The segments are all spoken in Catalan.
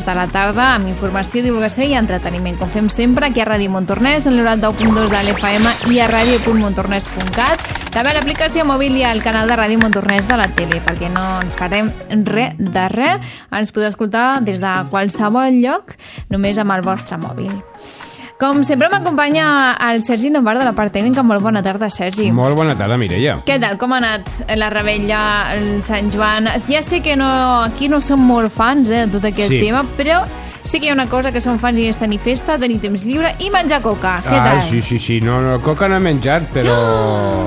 de la tarda, amb informació, divulgació i entreteniment, com fem sempre aquí a Ràdio Montornès, en l'90.2 de l'FM i a radio.montornès.cat. També a l'aplicació mòbil i al canal de Ràdio Montornès de la tele, perquè no ens farem res de res. Ens podeu escoltar des de qualsevol lloc, només amb el vostre mòbil. Com sempre m'acompanya el Sergi Navarro de la part tècnica. Molt bona tarda, Sergi. Molt bona tarda, Mireia. Què tal? Com ha anat la Rebella, el Sant Joan? Ja sé que aquí no som molt fans de tot aquest tema, però sí que hi ha una cosa que som fans i és tenir festa, tenir temps lliure i menjar coca. Què tal? Sí. No, coca no he menjat, però...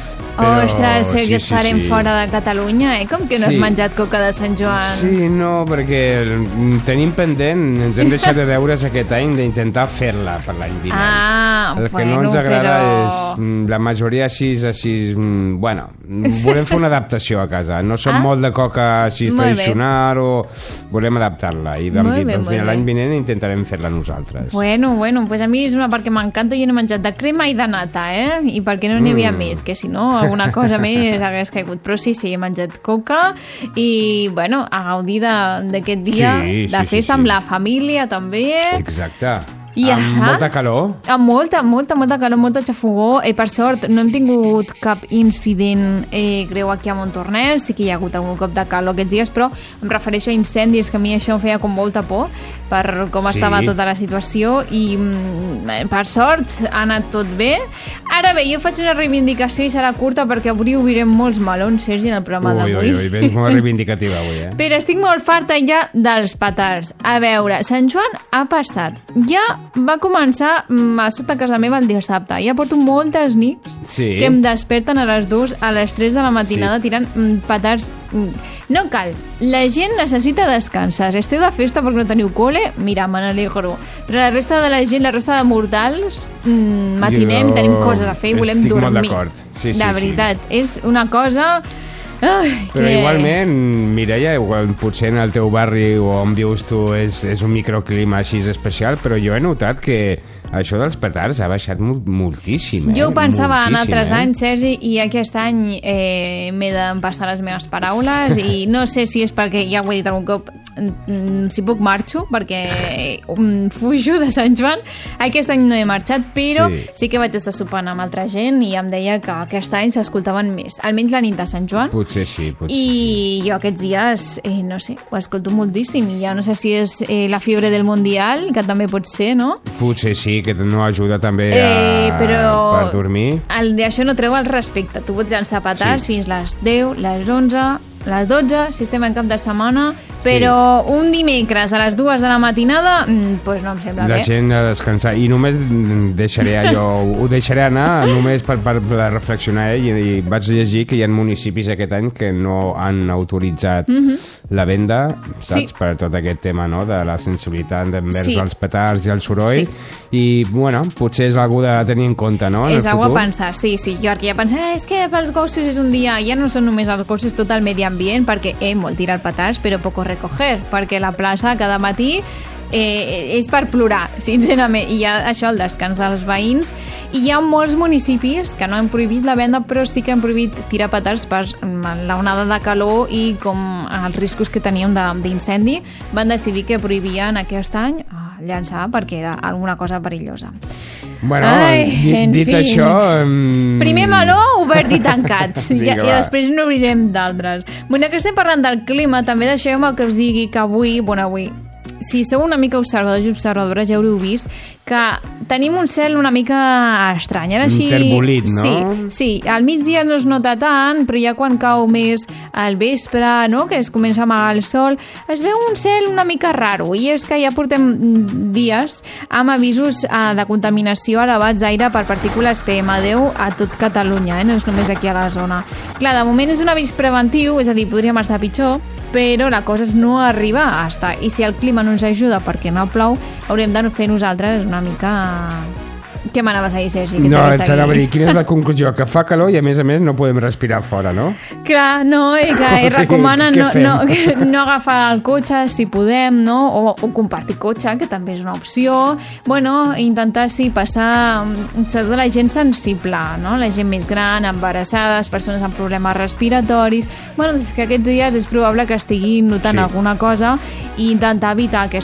Ostres, Sergi, et farem fora de Catalunya, eh? Com que no has menjat coca de Sant Joan? Sí, no, perquè tenim pendent, ens hem deixat de deures aquest any d'intentar fer-la per l'any vinent. El que no ens agrada és la majoria així, bueno, volem fer una adaptació a casa. No som molt de coca així tradicional o volem adaptar-la i vam dir, doncs mira, l'any vinent intentarem fer-la nosaltres. Bueno, pues a mi és una part que m'encanta. Jo no he menjat de crema i de nata, i perquè no n'hi havia més, que si no alguna cosa més hagués caigut. Però sí, he menjat coca i, bueno, a gaudir d'aquest dia de festa amb la família, també. Exacte. Amb molta calor? Amb molta calor, molta xafogó. Per sort, no hem tingut cap incident greu aquí a Montornès. Sí que hi ha hagut algun cop de calor aquests dies, però em refereixo a incendis, que a mi això em feia com molta por per com estava tota la situació i per sort ha anat tot bé. Ara bé, jo faig una reivindicació i serà curta perquè avui obrirem molts melons, Sergi, en el programa d'avui. Ui, ben molt reivindicativa avui, Però estic molt farta ja dels petards. A veure, Sant Joan ha passat. Ja va començar a sota casa meva el dissabte. Ja porto moltes nits que em desperten a les 2, a les 3 de la matinada tirant petards. No cal. La gent necessita descansar. Si esteu de festa perquè no teniu cole, mira, me n'alegro. Però la resta de la gent, la resta de mortals, matinem i tenim coses a fer i volem dormir. Estic molt d'acord. De veritat. És una cosa... Però igualment, Mireia, potser en el teu barri o on vius tu és un microclima així especial, però jo he notat que això dels petards ha baixat moltíssim. Jo ho pensava en altres anys, Sergi, i aquest any m'he d'empassar les meves paraules i no sé si és perquè, ja ho he dit algun cop, si puc marxo, perquè fujo de Sant Joan. Aquest any no he marxat, però sí que vaig estar sopant amb altra gent i em deia que aquest any s'escoltaven més, almenys la nit de Sant Joan. Potser sí. I jo aquests dies, no sé, ho escolto moltíssim i ja no sé si és la fiebre del Mundial, que també pot ser, no? Potser sí, que no ajuda també per dormir. Això no treu el respecte. Tu pots llançar petards fins les 10, les 11, les 12, si estem en cap de setmana, però un dimecres a les 2 de la matinada, doncs no em sembla bé. La gent ha de descansar. I només ho deixaré anar només per reflexionar, i vaig llegir que hi ha municipis aquest any que no han autoritzat la venda, saps? Per tot aquest tema, no?, de la sensibilitat envers els petards i el soroll. I, bueno, potser és algú de tenir en compte, no?, en el futur. És algú a pensar, sí. Jo aquí ja pensava, és que pels gossos és un dia, ja no són només els gossos, tot el medi ambient, perquè molt tirar petards, però poco recoger, perquè la plaça cada matí és per plorar, sincerament. I hi ha això, el descans dels veïns, i hi ha molts municipis que no han prohibit la venda, però sí que han prohibit tirar petards per l'onada de calor i com els riscos que teníem d'incendi. Van decidir que prohibien aquest any llançar perquè era alguna cosa perillosa. Bueno, dit això... Primer meló obert i tancat. I després n'obrirem d'altres. Bueno, que estem parlant del clima, també deixeu-me que us digui que avui, si sou una mica observadors i observadores, ja haureu vist que tenim un cel una mica estrany. Interbolit, no? Sí, al migdia no es nota tant, però ja quan cau més al vespre, no?, que es comença a amagar el sol, es veu un cel una mica raro, i és que ja portem dies amb avisos de contaminació elevats d'aire per partícules PM10 a tot Catalunya, no és només aquí a la zona. Clar, de moment és un avís preventiu, és a dir, podríem estar pitjor, però la cosa és no arribar a estar. I si el clima no ens ajuda perquè no plou, haurem de fer nosaltres una mica... Què m'anaves a dir, Sergi? No, t'anava a dir, quina és la conclusió? Que fa calor i, a més, no podem respirar fora, no? Clar, no, i que recomana no agafar el cotxe, si podem, no? O compartir cotxe, que també és una opció. Bueno, intentar, passar... Sobretot la gent sensible, no? La gent més gran, embarassades, persones amb problemes respiratoris... Bueno, és que aquests dies és probable que estiguin notant alguna cosa i intentar evitar